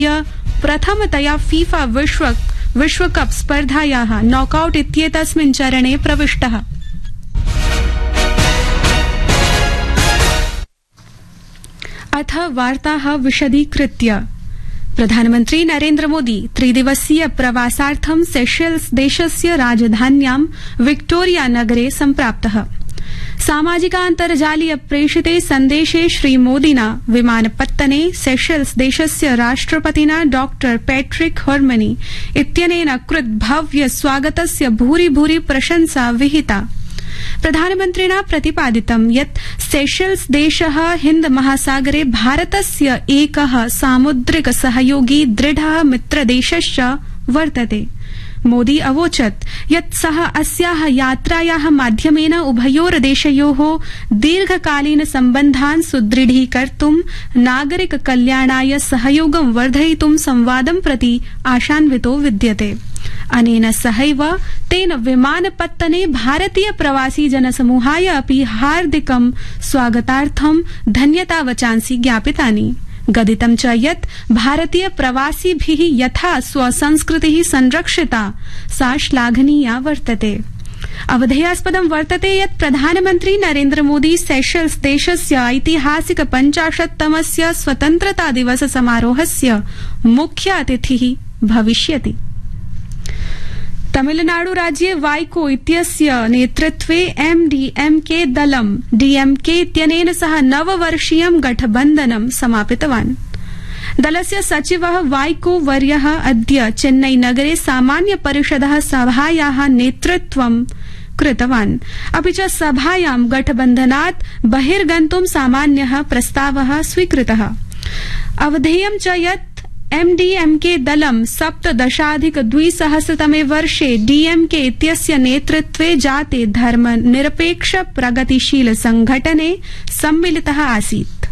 प्रथमतया फीफा विश्वकप स्पर्धायाः नॉकआउट इत्येतस्मिन् चरणे प्रविष्टः। अथ वार्ताः विशदीकृत्य। प्रधानमन्त्री नरेन्द्र मोदी त्रिदिवसीय प्रवासार्थं सेशेल्स देशस्य राजधान्यां विक्टोरिया नगरे सम्प्राप्तः। सामाजिकान्तर्जालीय प्रेषिते सन्देशे श्रीमोदिना विमानपत्तने सेशेल्स देशस्य राष्ट्रपतिना डॉ पैट्रिक हर्मनी इत्यनेन कृत भव्य स्वागतस्य भूरि भूरि प्रशंसा विहिता। प्रधानमन्त्रिणा प्रतिपादितं यत् सेशेल्स देशः हिन्द महासागरे भारतस्य एकः सामुद्रिक सहयोगी दृढः मित्रदेशश्च वर्तते। मोदी अवोचत् यत् सः अस्याः यात्रायाः माध्यमेन उभयोर्देशयोः दीर्घकालीन सम्बन्धान् सुदृढीकर्तुं नागरिक कल्याणाय सहयोगं वर्धयितुं संवादं प्रति आशान्वितो विद्यते। अनेन सहैव तेन विमानपत्तने भारतीय प्रवासी जनसमूहाय अपि हार्दिकं स्वागतार्थं धन्यतावचांसि ज्ञापितानि। गदितं च यत् भारतीय प्रवासिभिः यथा स्वसंस्कृतिः संरक्षिता सा श्लाघनीया वर्तते। अवधेयास्पदं वर्तते यत् प्रधानमन्त्री नरेन्द्र मोदी सेशेल्स देशस्य ऐतिहासिक 50तमस्य स्वतन्त्रता दिवस समारोहस्य मुख्य अतिथिः भविष्यति। तमिलनाडु राज्ये वाइको इत्यस्य नेतृत्वे एमडीएमके दलं डीएमके इत्यनेन सह नववर्षीयं गठबन्धनं समापितवान्। दलस्य सचिवः वाइको वर्यः अद्य चेन्नई नगरे सामान्य परिषदः सभायाः नेतृत्वं कृतवान्। अपि च सभायां गठबन्धनात् बहिर्गन्तुं सामान्यः प्रस्तावः स्वीकृतः। अवधेयं च यत् एमडीएमके दलं 17,200 तमे वर्षे डीएमके इत्यस्य नेतृत्वे जाते धर्मनिरपेक्ष प्रगतिशील संघटने सम्मिलितः आसीत्।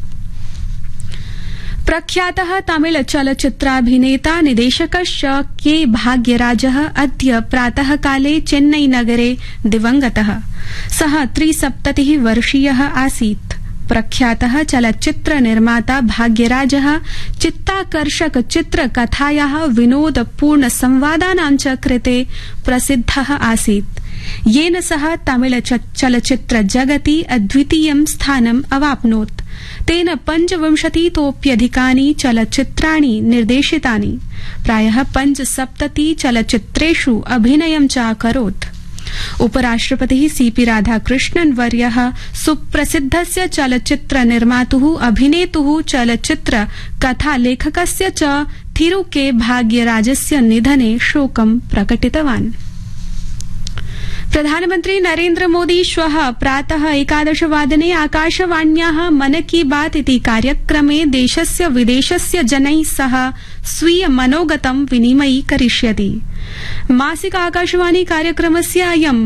प्रख्यातः तमिल चलच्चित्राभिनेता निदेशकश्च के भाग्यराजः अद्य प्रातःकाले चेन्नई नगरे दिवंगतः। सः 73 वर्षीयः आसीत्। प्रख्यातः चलच्चित्र निर्माता भाग्यराजः चित्ताकर्षक चित्रकथायाः विनोदपूर्ण संवादानां च कृते प्रसिद्धः आसीत्, येन सः तमिल चलच्चित्र जगति अद्वितीयं स्थानम् अवाप्नोत्। तेन 25तोऽप्यधिकानि चलच्चित्राणि निर्देशितानि। प्रायः 75 चलच्चित्रेषु अभिनयं च अकरोत्। उपराष्ट्रपतिः सीपी राधाकृष्णन् वर्यः सुप्रसिद्धस्य चलच्चित्र निर्मातुः अभिनेतुः चलच्चित्र कथालेखकस्य च थिरु के भाग्यराजस्य निधने शोकं प्रकटितवान्। प्रधानमन्त्री नरेन्द्र मोदी श्वः प्रातः 11 वादने आकाशवाण्याः मन की बात इति कार्यक्रमे देशस्य विदेशस्य जनैः सह स्वीय मनोगतं विनिमयीकरिष्यति। मासिक आकाशवाणी कार्यक्रमस्य अयं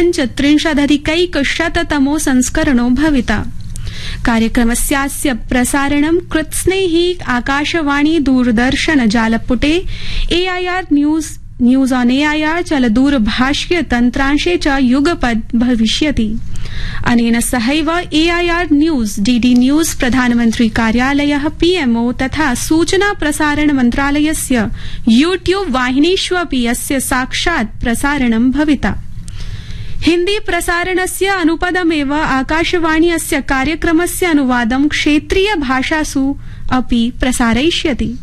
35,100तमो संस्करणो भविता। कार्यक्रमस्यास्य प्रसारणं कृत्स्नैः आकाशवाणी दूरदर्शन जालपुटे एआईआर न्यूज ऑन एआईआर चलदूरभाषीय तन्त्रांशे च युगपद् भविष्यति। अनेन सहैव एआईआर न्यूज, डीडी न्यूज, प्रधानमन्त्री कार्यालयः पीएमओ तथा सूचना प्रसारण मन्त्रालयस्य यूट्यूब वाहिनीष्वपि अपि अस्य साक्षात् प्रसारणं भविता। हिन्दी प्रसारणस्य अनुपदमेव आकाशवाणी अस्य कार्यक्रमस्य अनुवादं क्षेत्रीय भाषासु अपि प्रसारयिष्यति।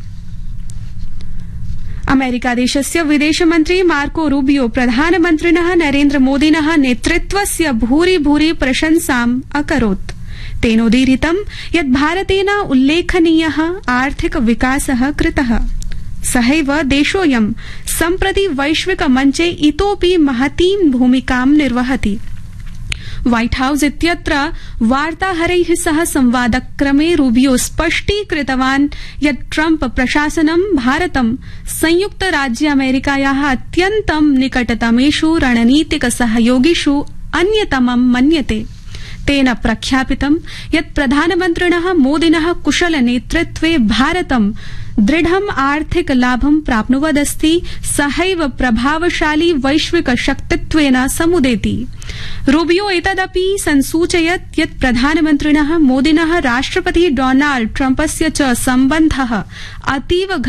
अमेरिकादेशस्य विदेशमन्त्री मार्को रूबियो प्रधानमन्त्रिणः नरेन्द्र मोदिनः नेतृत्वस्य भूरि भूरि प्रशंसाम् अकरोत्। तेनोदीरितं यत् भारतेन उल्लेखनीयः आर्थिक विकासः कृतः। सहैव देशोऽयं सम्प्रति वैश्विक मञ्चे इतोपि महतीं भूमिकां निर्वहति। व्हाइट हाउस इत्यत्र वार्ताहरैः सह संवादक्रमे रूबियो स्पष्टीकृतवान् यत् ट्रम्प प्रशासनं भारतं संयुक्त राज्य अमेरिकायाः अत्यन्तं निकटतमेषु रणनीतिक सहयोगिषु अन्यतमं मन्यते। तेन प्रख्यापितं यत् प्रधानमन्त्रिणः मोदिनः कुशल नेतृत्वे भारतं दृढम् आर्थिक लाभं प्राप्नुवदस्ति, सहैव प्रभावशाली वैश्विक शक्तित्वेन समुदेति। रूबियो एतदपि संसूचयत् यत् प्रधानमन्त्रिणः मोदिनः राष्ट्रपति डोनाल्ड ट्रम्पस्य च सम्बन्धः अतीव